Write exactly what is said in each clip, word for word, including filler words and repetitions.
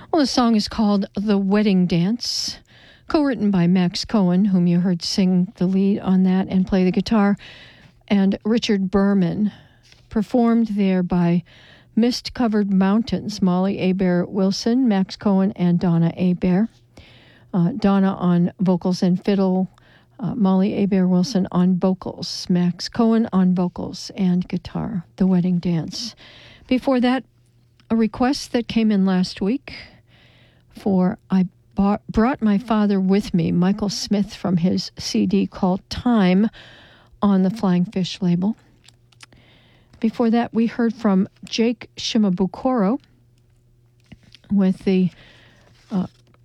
Well, the song is called The Wedding Dance, co-written by Max Cohen, whom you heard sing the lead on that and play the guitar, and Richard Berman, performed there by Mist-Covered Mountains, Molly Hebert Wilson, Max Cohen, and Donna Hebert. Uh, Donna on vocals and fiddle, uh, Molly Hebert Wilson on vocals, Max Cohen on vocals and guitar, The Wedding Dance. Before that, a request that came in last week for I bought, Brought My Father With Me, Michael Smith, from his C D called Time on the Flying Fish label. Before that, we heard from Jake Shimabukuro with the uh,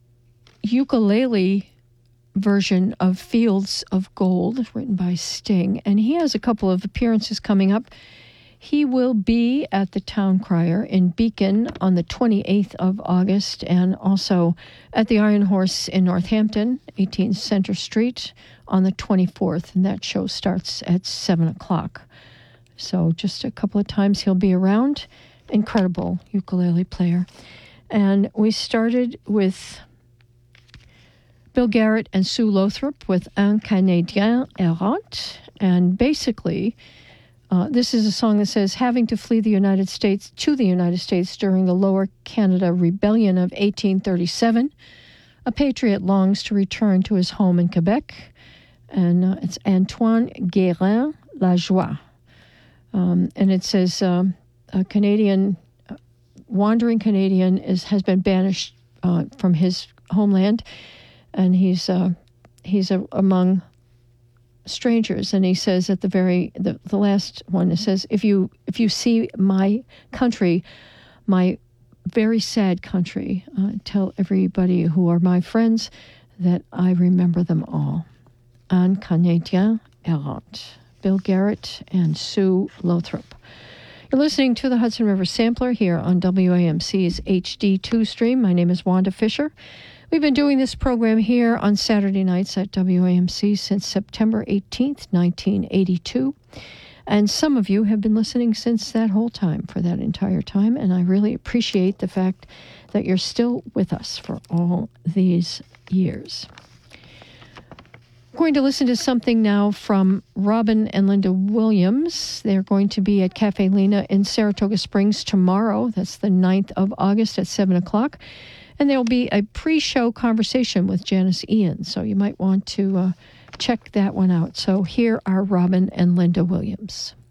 ukulele version of Fields of Gold, written by Sting. And he has a couple of appearances coming up. He will be at the Town Crier in Beacon on the twenty-eighth of August, and also at the Iron Horse in Northampton, eighteen Center Street, on the twenty-fourth. And that show starts at seven o'clock. So just a couple of times he'll be around. Incredible ukulele player. And we started with Bill Garrett and Sue Lothrop with Un Canadien Errant. And basically, uh, this is a song that says, having to flee the United States to the United States during the Lower Canada Rebellion of eighteen thirty-seven, a patriot longs to return to his home in Quebec. And uh, it's Antoine Guérin Lajoie. Um, and it says, um, a Canadian, uh, wandering Canadian is has been banished uh, from his homeland, and he's uh, he's a, among strangers. And he says at the very the, the last one, it says, if you if you see my country, my very sad country, uh, tell everybody who are my friends that I remember them all. Un Canadien Errant. Bill Garrett and Sue Lothrop. You're listening to the Hudson River Sampler here on W A M C's H D two stream. My name is Wanda Fisher. We've been doing this program here on Saturday nights at W A M C since September eighteenth, nineteen eighty-two. And some of you have been listening since that whole time, for that entire time. And I really appreciate the fact that you're still with us for all these years. We're going to listen to something now from Robin and Linda Williams. They're going to be at Cafe Lena in Saratoga Springs tomorrow. That's the ninth of August at seven o'clock. And there will be a pre-show conversation with Janice Ian, so you might want to uh, check that one out. So here are Robin and Linda Williams.